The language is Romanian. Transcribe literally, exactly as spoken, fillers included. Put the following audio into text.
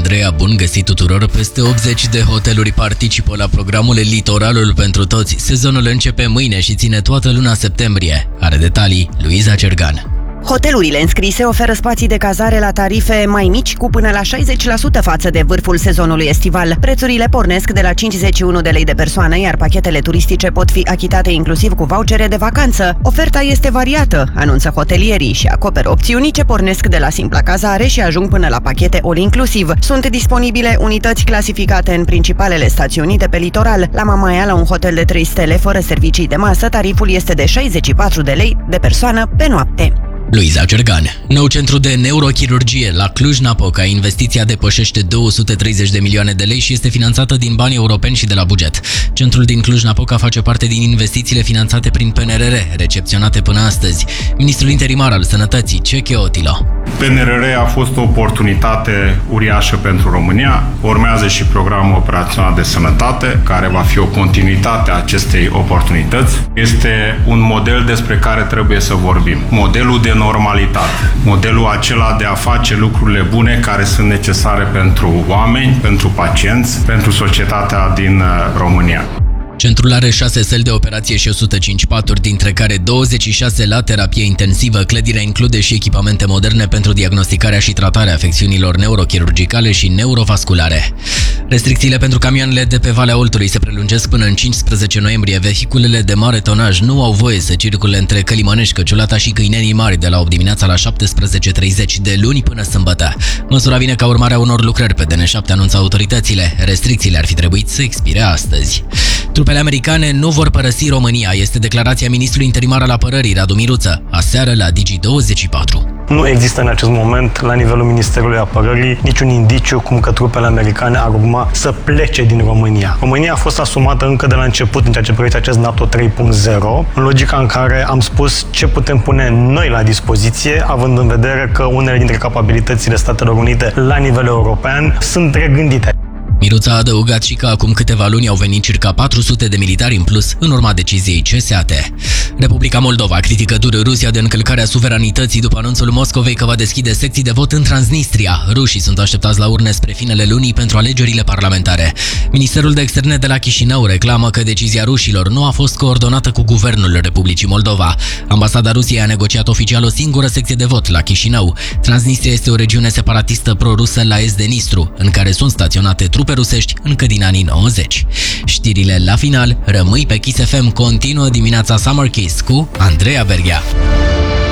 Andreea, bun găsit tuturor! Peste optzeci de hoteluri participă la programul Litoralul pentru Toți. Sezonul începe mâine și ține toată luna septembrie. Are detalii Luiza Cergan. Hotelurile înscrise oferă spații de cazare la tarife mai mici cu până la șaizeci la sută față de vârful sezonului estival. Prețurile pornesc de la cincizeci și unu de lei de persoană, iar pachetele turistice pot fi achitate inclusiv cu vouchere de vacanță. Oferta este variată, anunță hotelierii, și acoperă opțiuni ce pornesc de la simpla cazare și ajung până la pachete all-inclusiv. Sunt disponibile unități clasificate în principalele stațiuni de pe litoral. La Mamaia, la un hotel de trei stele fără servicii de masă, tariful este de șaizeci și patru de lei de persoană pe noapte. Luiza Cergan. Nou centru de neurochirurgie la Cluj-Napoca. Investiția depășește două sute treizeci de milioane de lei și este finanțată din bani europeni și de la buget. Centrul din Cluj-Napoca face parte din investițiile finanțate prin P N R R, recepționate până astăzi. Ministrul interimar al Sănătății, Ceche Otilo. P N R R a fost o oportunitate uriașă pentru România. Urmează și programul operațional de sănătate, care va fi o continuitate a acestei oportunități. Este un model despre care trebuie să vorbim. Modelul de normalitate. Modelul acela de a face lucrurile bune care sunt necesare pentru oameni, pentru pacienți, pentru societatea din România. Centrul are șase săli de operație și o sută cinci paturi, dintre care douăzeci și șase la terapie intensivă. Clădirea include și echipamente moderne pentru diagnosticarea și tratarea afecțiunilor neurochirurgicale și neurovasculare. Restricțiile pentru camioanele de pe Valea Oltului se prelungesc până în cincisprezece noiembrie. Vehiculele de mare tonaj nu au voie să circule între Călimănești, Căciulata și Câinenii Mari de la opt dimineața la șaptesprezece treizeci, de luni până sâmbătă. Măsura vine ca urmare a unor lucrări pe D N șapte, anunță autoritățile. Restricțiile ar fi trebuit să expire astăzi. Trupele americane nu vor părăsi România, este declarația ministrului interimar al apărării, Radu Miruță, aseară la Digi douăzeci și patru. Nu există în acest moment, la nivelul Ministerului Apărării, niciun indiciu cum că trupele americane ar urma să plece din România. România a fost asumată încă de la început în ceea ce privește acest NATO trei punct zero, în logica în care am spus ce putem pune noi la dispoziție, având în vedere că unele dintre capabilitățile Statelor Unite la nivel european sunt regândite. Miruța a adăugat și că acum câteva luni au venit circa patru sute de militari în plus în urma deciziei C S A T. Republica Moldova critică dur Rusia de încălcarea suveranității după anunțul Moscovei că va deschide secții de vot în Transnistria. Rușii sunt așteptați la urne spre finele lunii pentru alegerile parlamentare. Ministerul de Externe de la Chișinău reclamă că decizia rușilor nu a fost coordonată cu guvernul Republicii Moldova. Ambasada Rusiei a negociat oficial o singură secție de vot la Chișinău. Transnistria este o regiune separatistă pro-rusă la est de Nistru, în care sunt staționate trupe rusești încă din anii nouăzeci. Știrile la final, rămâi pe Kiss F M, continuă dimineața Summer Kiss cu Andreea Berghea.